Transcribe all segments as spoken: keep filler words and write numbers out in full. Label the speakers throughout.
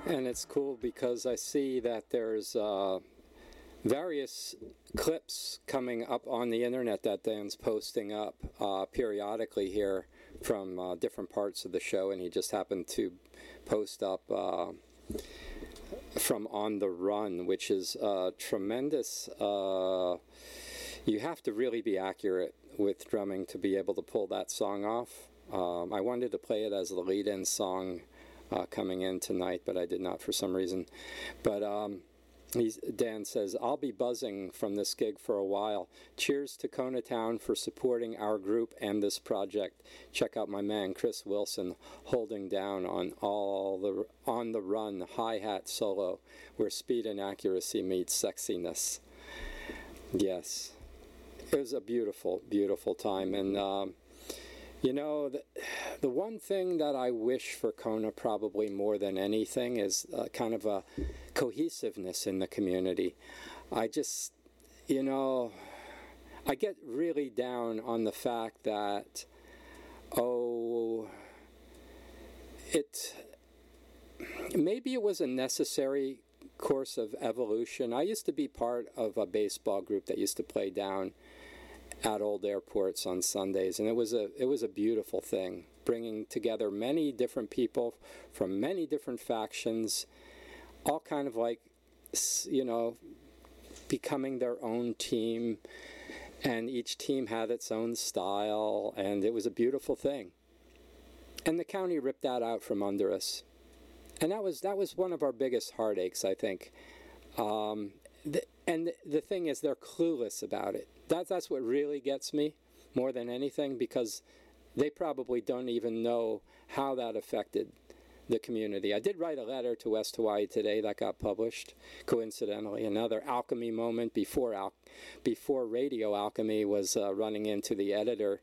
Speaker 1: And it's cool because I see that there's uh, various clips coming up on the internet that Dan's posting up uh, periodically here from uh, different parts of the show, and he just happened to post up uh, from On the Run, which is uh, tremendous. Uh, you have to really be accurate with drumming to be able to pull that song off. Um, I wanted to play it as the lead-in song uh, coming in tonight, but I did not for some reason. But um, he's, Dan says, I'll be buzzing from this gig for a while. Cheers to Kona Town for supporting our group and this project. Check out my man Chris Wilson holding down on all the On the Run hi-hat solo where speed and accuracy meets sexiness. Yes, it was a beautiful, beautiful time. And um, you know, the, the one thing that I wish for Kona probably more than anything is uh, kind of a cohesiveness in the community. I just, you know, I get really down on the fact that, oh, it, maybe it was a necessary course of evolution. I used to be part of a baseball group that used to play down at old airports on Sundays, and it was a it was a beautiful thing, bringing together many different people from many different factions, all kind of like, you know, becoming their own team, and each team had its own style, and it was a beautiful thing. And the county ripped that out from under us, and that was that was one of our biggest heartaches, I think. Um, the, and the, the thing is, they're clueless about it. That, that's what really gets me more than anything, because they probably don't even know how that affected the community. I did write a letter to West Hawaii Today that got published, coincidentally. Another alchemy moment before al- before Radio Alchemy was uh, running into the editor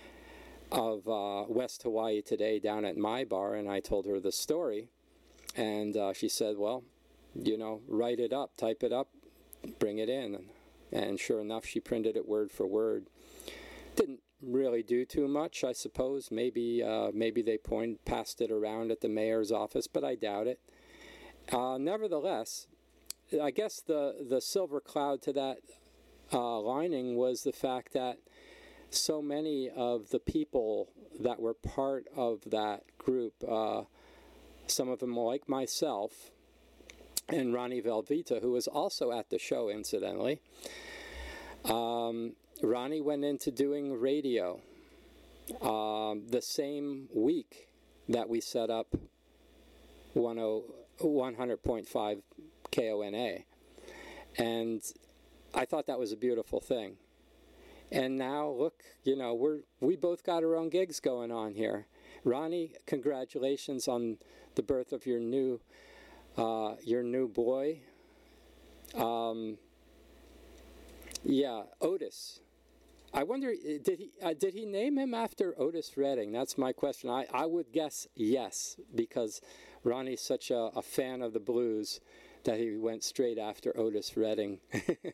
Speaker 1: of uh, West Hawaii Today down at my bar, and I told her the story. And uh, she said, well, you know, write it up, type it up, bring it in. And sure enough, she printed it word for word. Didn't really do too much, I suppose. Maybe uh, maybe they point, passed it around at the mayor's office, but I doubt it. Uh, nevertheless, I guess the, the silver cloud to that uh, lining was the fact that so many of the people that were part of that group, uh, some of them like myself, and Ronnie Velveeta, who was also at the show, incidentally. Um, Ronnie went into doing radio um, the same week that we set up one hundred point five K O N A. And I thought that was a beautiful thing. And now, look, you know, we're we both got our own gigs going on here. Ronnie, congratulations on the birth of your new Uh, your new boy. Um, yeah, Otis. I wonder, did he uh, did he name him after Otis Redding? That's my question. I, I would guess yes, because Ronnie's such a, a fan of the blues that he went straight after Otis Redding.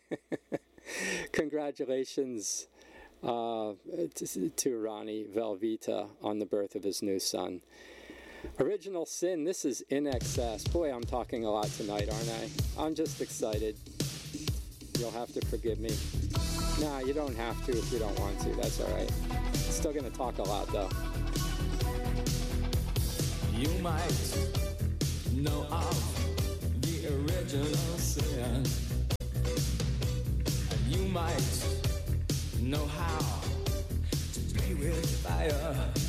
Speaker 1: Congratulations uh, to, to Ronnie Velveeta on the birth of his new son. Original Sin, this is In Excess. Boy, I'm talking a lot tonight, aren't I? I'm just excited. You'll have to forgive me. Nah, you don't have to if you don't want to. That's all right. Still going to talk a lot, though.
Speaker 2: You might know of the original sin. And you might know how to play with fire.